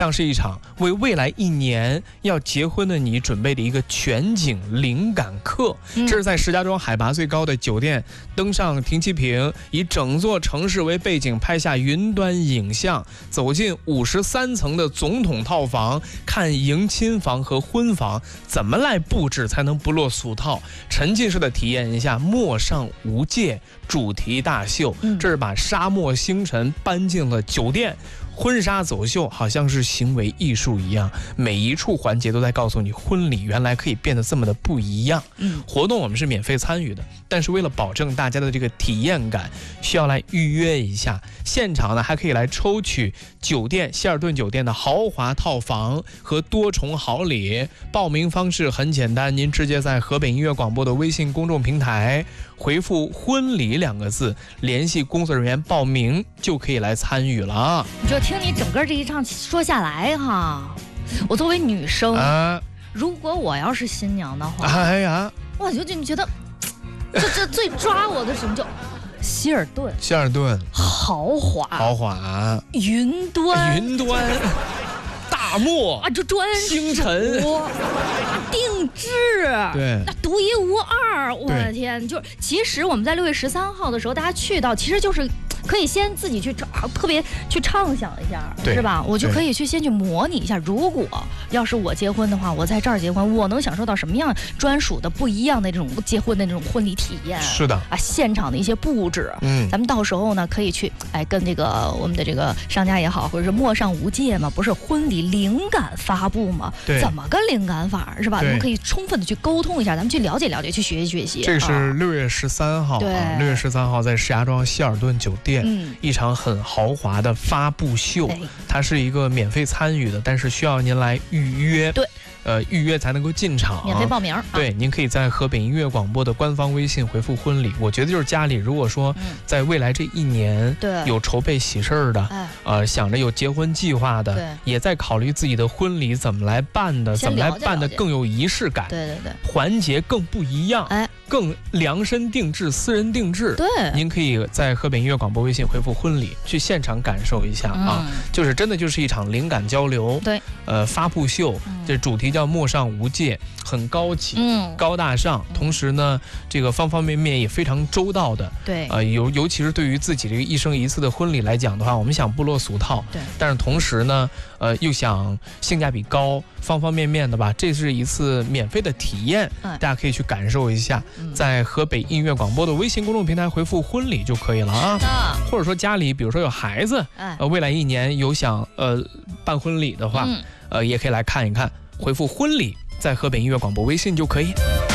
像是一场为未来1年要结婚的你准备的一个全景灵感课。这是在石家庄海拔最高的酒店，登上停机坪，以整座城市为背景拍下云端影像，走进53层的总统套房，看迎亲房和婚房怎么来布置才能不落俗套，沉浸式的体验一下陌上无界主题大秀。这是把沙漠星辰搬进了酒店。婚纱走秀好像是行为艺术一样，每一处环节都在告诉你婚礼原来可以变得这么的不一样。活动我们是免费参与的，但是为了保证大家的这个体验感，需要来预约一下。现场呢还可以来抽取酒店希尔顿酒店的豪华套房和多重好礼。报名方式很简单，您直接在河北音乐广播的微信公众平台回复婚礼2个字，联系工作人员报名就可以来参与了。 就听你整个这一场说下来哈，我作为女生如果我要是新娘的话，我就觉得这最抓我的什么叫希尔顿豪华云端大漠就专星辰定制， 对， 那独一无二。我的天，就是其实我们在6月13号的时候，大家去到，其实就是可以先自己去特别去畅想一下，是吧？我就可以先去模拟一下，如果要是我结婚的话，我在这儿结婚，我能享受到什么样专属的不一样的这种结婚的那种婚礼体验？ 是的现场的一些布置，咱们到时候呢可以去跟这个我们的这个商家也好，或者是陌上无界嘛，不是婚礼灵感发布嘛？怎么个灵感法是吧？我们可以充分的去沟通一下，咱们去了解了解，去学习。 这是6月13号6月13号在石家庄希尔顿酒店，一场很豪华的发布秀，它是一个免费参与的，但是需要您来预约。预约才能够进场， 免费报名。 对，您可以在河北音乐广播的官方微信回复婚礼。我觉得就是家里如果说在未来这1年有筹备喜事儿的，想着有结婚计划的，也在考虑自己的婚礼怎么来办的，怎么来办的更有仪式感，环节更不一样，更量身定制、私人定制。您可以在河北音乐广播微信回复婚礼，去现场感受一下就是真的就是一场灵感交流。发布秀，这主题叫陌上无界，很高级，高大上，同时呢，这个方方面面也非常周到的。尤其是对于自己这个1生1次的婚礼来讲的话，我们想不落俗套，但是同时呢，又想性价比高，方方面面的吧。这是一次免费的体验，大家可以去感受一下，在河北音乐广播的微信公众平台回复婚礼就可以了啊。或者说家里比如说有孩子，未来1年有想办婚礼的话，也可以来看一看，回复婚礼在河北音乐广播微信就可以。